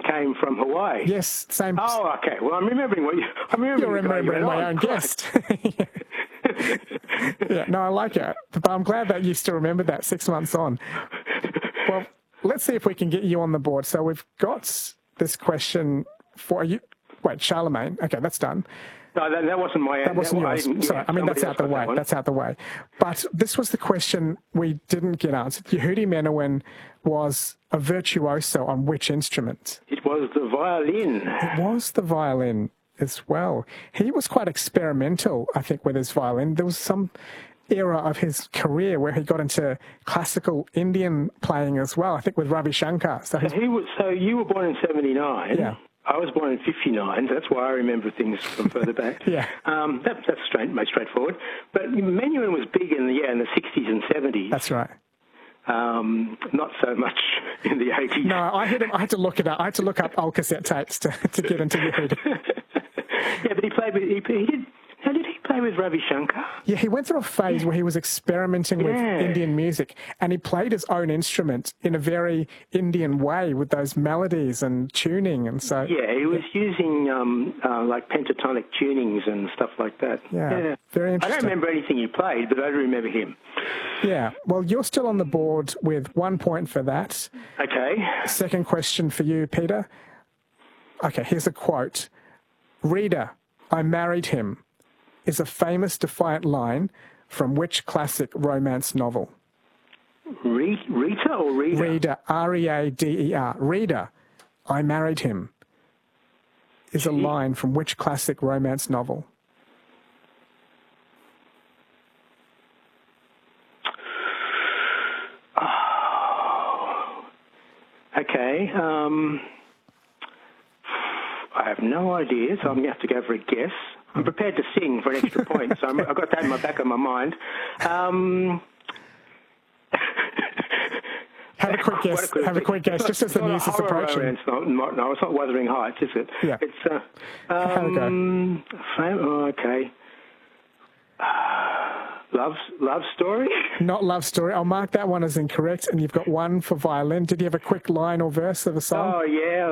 came from Hawaii. Yes, same. Oh, okay. Well, I'm remembering what You're remembering my own guest. Yeah, no, I like it. But I'm glad that you still remember that 6 months on. Well, let's see if we can get you on the board. So we've got this question for you. Wait, Charlemagne. Okay, that's done. No, that wasn't my answer. That wasn't yours. Sorry, I mean, that's out the way. That's out the way. But this was the question we didn't get answered. Yehudi Menuhin was a virtuoso on which instrument? It was the violin. It was the violin as well. He was quite experimental, I think, with his violin. There was some era of his career where he got into classical Indian playing as well, I think with Ravi Shankar. So you were born in 79. Yeah. I was born in 59, so that's why I remember things from further back. Yeah. That's most straightforward. But Menuhin was big in the 60s and 70s. That's right. Not so much in the 80s. No, I had to look it up. I had to look up old cassette tapes to get into Yehudi. Yeah, but he played with... How did he play with Ravi Shankar? Yeah, he went through a phase where he was experimenting with Indian music, and he played his own instrument in a very Indian way with those melodies and tuning, and so... Yeah, he was using like pentatonic tunings and stuff like that. Yeah, very interesting. I don't remember anything he played, but I do remember him. Yeah, well, you're still on the board with 1 point for that. Okay. Second question for you, Peter. Okay, here's a quote. "Reader, I married him," is a famous defiant line from which classic romance novel? Rita or Reader? Reader, R-E-A-D-E-R. "Reader, I married him," is a line from which classic romance novel? Oh. Okay. I have no idea, so I'm going to have to go for a guess. I'm prepared to sing for an extra point, so I've got that in the back of my mind. Have a quick guess. Have a quick guess, just as the news is approaching. No, it's not Wuthering Heights, is it? Yeah. It's have a go. Okay. Love Story? Not Love Story. I'll mark that one as incorrect, and you've got one for violin. Did you have a quick line or verse of a song? Oh, yeah.